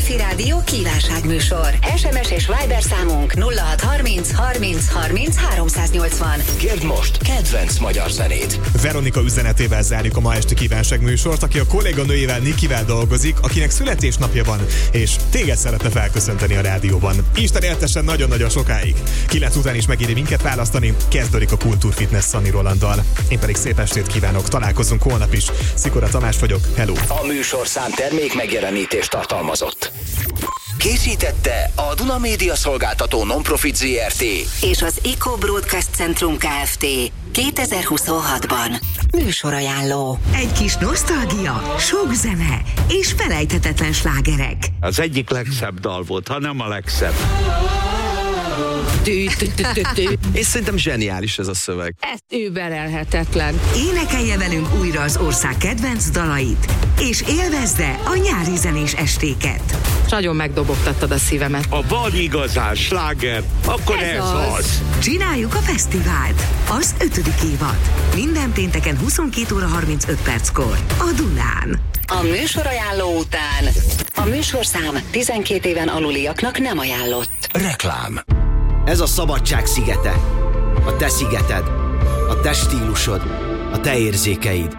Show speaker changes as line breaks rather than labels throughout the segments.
Petőfi Rádió kívánságműsor. SMS és Viber számunk 0630 30 30 380.
Kérd most kedvenc magyar zenét.
Veronika üzenetével zárjuk a ma esti kívánságműsort, aki a kolléganőjével Nikivel dolgozik, akinek születésnapja van, és téged szeretne felköszönteni a rádióban. Isten éltessen nagyon-nagyon sokáig. 9 után is megéri minket választani, kezdődik a Kultúrfitness Szani Rolanddal. Én pedig szép estét kívánok, találkozunk holnap is. Szikora Tamás vagyok, hello!
A műsorszám termék megjelenítést tartalmazott. Készítette a Duna Média Szolgáltató Non-Profit Zrt.
És az Eco Broadcast Centrum Kft. 2026-ban. Műsorajánló.
Egy kis nosztalgia, sok zene és felejthetetlen slágerek.
Az egyik legszebb dal volt, ha nem a legszebb.
És szerintem zseniális ez a szöveg.
Ez überelhetetlen.
Énekelje velünk újra az ország kedvenc dalait, és élvezze a nyári zenés estéket.
Nagyon megdobogtattad a szívemet.
A van igazán sláger, akkor ez az.
Csináljuk a fesztivált. Az 5. évad. Minden pénteken 22 óra 35 perckor. A Dunán.
A műsorajánló után a műsorszám 12 éven aluliaknak nem ajánlott.
Reklám.
Ez a szabadság szigete. A te szigeted. A te stílusod. A te érzékeid.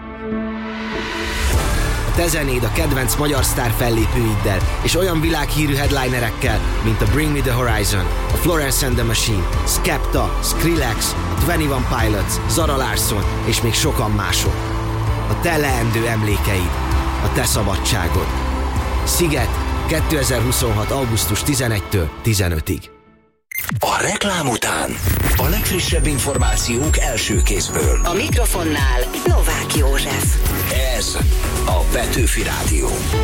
A te zenéd a kedvenc magyar sztár fellépőiddel és olyan világhírű headlinerekkel, mint a Bring Me The Horizon, a Florence and the Machine, Skepta, Skrillex, a 21 Pilots, Zara Larsson és még sokan mások. A te leendő emlékeid. A te szabadságod. Sziget 2026. augusztus 11-től 15-ig.
A reklám után a legfrissebb információk első kézből.
A mikrofonnál Novák József.
Ez a Petőfi Rádió.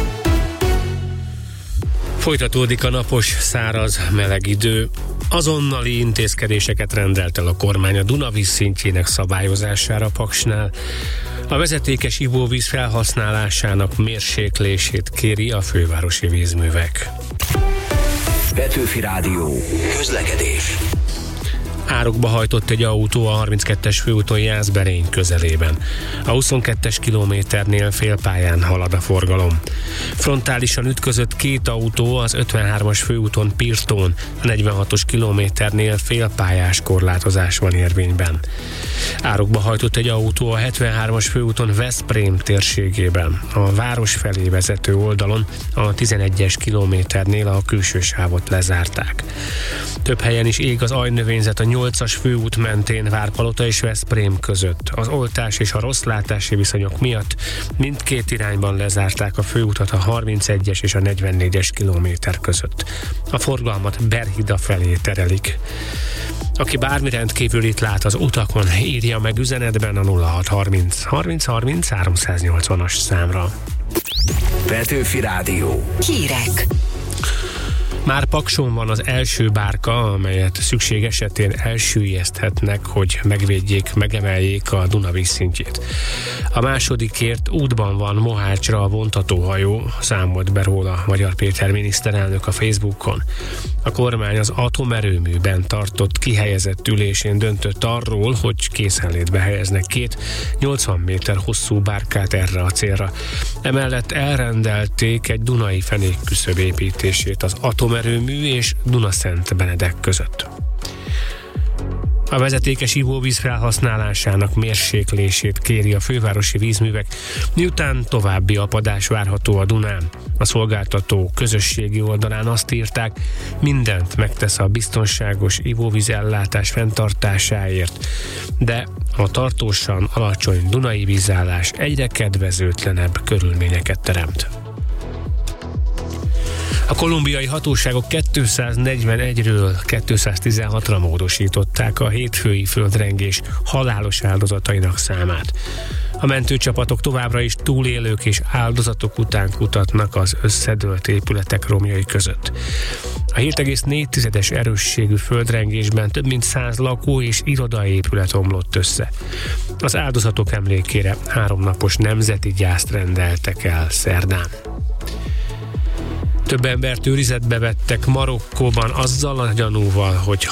Folytatódik a napos, száraz, meleg idő. Azonnali intézkedéseket rendelt el a kormány a Dunavíz szintjének szabályozására Paksnál. A vezetékes ivóvíz felhasználásának mérséklését kéri a fővárosi vízművek.
Petőfi Rádió. Közlekedés.
Árokba hajtott egy autó a 32-es főúton Jászberény közelében. A 22-es kilométernél félpályán halad a forgalom. Frontálisan ütközött két autó az 53-as főúton Pirtón, a 46-os kilométernél félpályás korlátozás van érvényben. Árokba hajtott egy autó a 73-as főúton Veszprém térségében. A város felé vezető oldalon a 11-es kilométernél a külső sávot lezárták. Több helyen is ég az ajnövényzet a 8-as főút mentén Várpalota és Veszprém között. Az oltás és a rosszlátási viszonyok miatt mindkét irányban lezárták a főutat a 31-es és a 44-es kilométer között. A forgalmat Berhida felé terelik. Aki bármi rendkívülit lát az utakon, írja meg üzenetben a 0630 30 30 380-as számra.
Petőfi Rádió.
Hírek.
Már Pakson van az első bárka, amelyet szükség esetén elsüllyeszthetnek, hogy megvédjék, megemeljék a Dunavíz szintjét. A másodikért útban van Mohácsra a vontatóhajó, számolt be róla Magyar Péter miniszterelnök a Facebookon. A kormány az atomerőműben tartott kihelyezett ülésén döntött arról, hogy készenlétbe helyeznek két 80 méter hosszú bárkát erre a célra. Emellett elrendelték egy dunai fenékküszöb építését az atomerőmű és Dunaszent Benedek között. A vezetékes ivóvíz felhasználásának mérséklését kéri a fővárosi vízművek, miután további apadás várható a Dunán. A szolgáltató közösségi oldalán azt írták, mindent megtesz a biztonságos ivóvíz ellátás fenntartásáért, de a tartósan alacsony dunai vízállás egyre kedvezőtlenebb körülményeket teremt. A kolumbiai hatóságok 241-ről 216-ra módosították a hétfői földrengés halálos áldozatainak számát. A mentőcsapatok továbbra is túlélők és áldozatok után kutatnak az összedőlt épületek romjai között. A 7,4-es erősségű földrengésben több mint 100 lakó és irodaépület omlott össze. Az áldozatok emlékére 3 napos nemzeti gyászt rendeltek el szerdán. Több embert őrizetbe vettek Marokkóban azzal a gyanúval, hogy